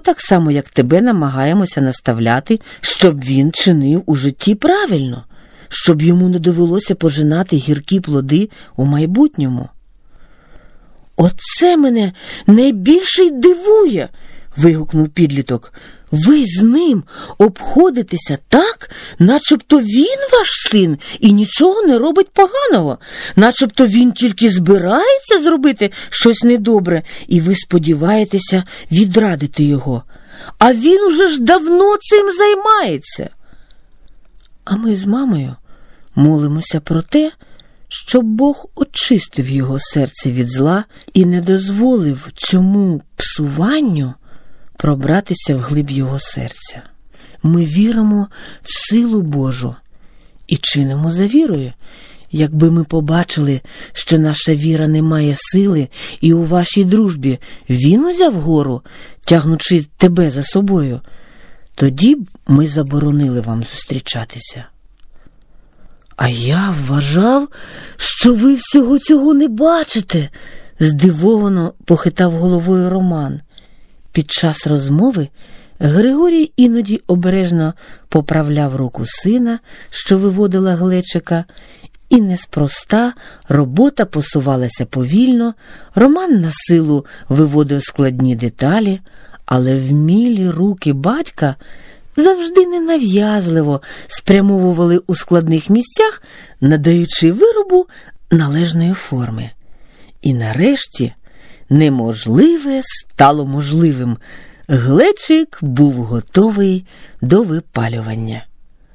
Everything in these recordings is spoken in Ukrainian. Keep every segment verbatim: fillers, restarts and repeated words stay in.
так само, як тебе, намагаємося наставляти, щоб він чинив у житті правильно, щоб йому не довелося пожинати гіркі плоди у майбутньому. «Оце мене найбільше й дивує!» – вигукнув підліток. «Ви з ним обходитеся так, начебто він ваш син і нічого не робить поганого, начебто він тільки збирається зробити щось недобре, і ви сподіваєтеся відрадити його. А він уже ж давно цим займається!» А ми з мамою молимося про те, щоб Бог очистив його серце від зла і не дозволив цьому псуванню пробратися вглиб його серця. Ми віримо в силу Божу і чинимо за вірою. Якби ми побачили, що наша віра не має сили, і у вашій дружбі він узяв гору, тягнучи тебе за собою, тоді б ми заборонили вам зустрічатися. «А я вважав, що ви всього цього не бачите», – здивовано похитав головою Роман. Під час розмови Григорій іноді обережно поправляв руку сина, що виводила глечика, і неспроста робота посувалася повільно, Роман на силу виводив складні деталі, але вмілі руки батька завжди ненав'язливо спрямовували у складних місцях, надаючи виробу належної форми. І нарешті неможливе стало можливим. Глечик був готовий до випалювання.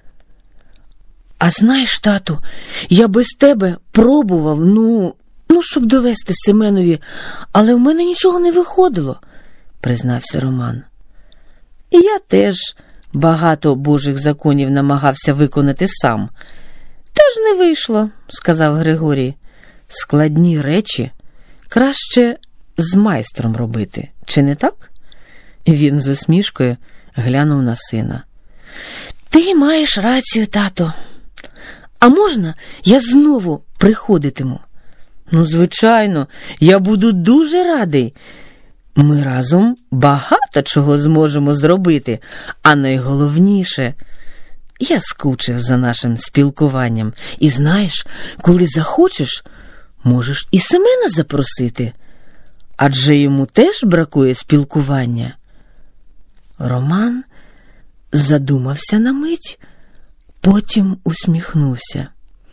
«А знаєш, тату, я без тебе пробував, ну, ну, щоб довести Семенові, але в мене нічого не виходило», – признався Роман. «І я теж багато Божих законів намагався виконати сам. Теж не вийшло», – сказав Григорій. «Складні речі краще з майстром робити, чи не так?» Він з усмішкою глянув на сина. «Ти маєш рацію, тато. А можна я знову приходитиму?» «Ну, звичайно, я буду дуже радий. Ми разом багато чого зможемо зробити, а найголовніше, я скучив за нашим спілкуванням. І знаєш, коли захочеш, можеш і Семена запросити, адже йому теж бракує спілкування». Роман задумався на мить, потім усміхнувся.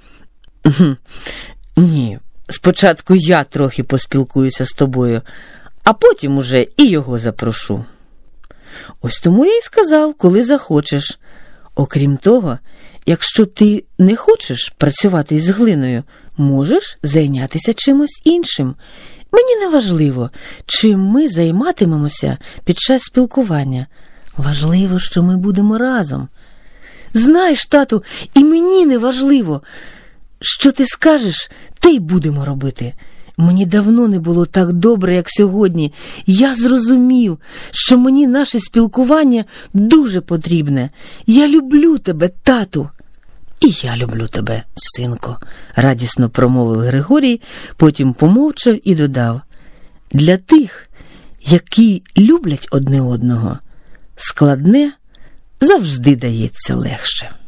«Ні, спочатку я трохи поспілкуюся з тобою, а потім уже і його запрошу». «Ось тому я й сказав, коли захочеш. Окрім того, якщо ти не хочеш працювати із глиною, можеш зайнятися чимось іншим. Мені не важливо, чим ми займатимемося під час спілкування. Важливо, що ми будемо разом. Знаєш, тату, і мені не важливо. Що ти скажеш, те й будемо робити. Мені давно не було так добре, як сьогодні. Я зрозумів, що мені наше спілкування дуже потрібне. Я люблю тебе, тату». «І я люблю тебе, синко», – радісно промовив Григорій, потім помовчав і додав: «Для тих, які люблять одне одного, складне завжди дається легше».